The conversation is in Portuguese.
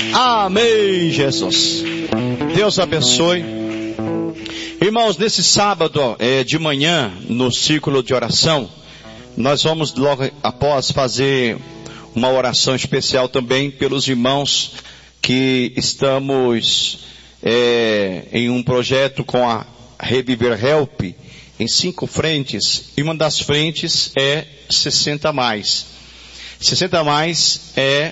Amém, Jesus. Deus abençoe. Irmãos, nesse sábado de manhã, no círculo de oração, nós vamos logo após fazer uma oração especial também pelos irmãos que estamos em um projeto com a Reviver Help em 5 frentes, e uma das frentes é 60 mais. 60 mais é